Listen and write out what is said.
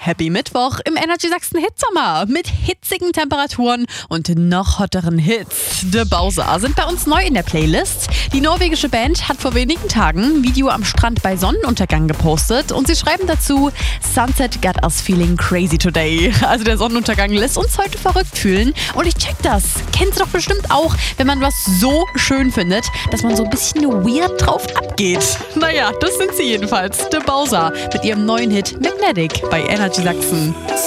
Happy Mittwoch im Energy Sachsen Hitsommer mit hitzigen Temperaturen und noch hotteren Hits. The Bowser sind bei uns neu in der Playlist. Die norwegische Band hat vor wenigen Tagen ein Video am Strand bei Sonnenuntergang gepostet und sie schreiben dazu: Sunset got us feeling crazy today. Also der Sonnenuntergang lässt uns heute verrückt fühlen und ich check das. Kennst du doch bestimmt auch, wenn man was so schön findet, dass man so ein bisschen weird drauf abgeht. Naja, das sind sie jedenfalls. The Bowser mit ihrem neuen Hit Magnetic bei Energy Sachsen.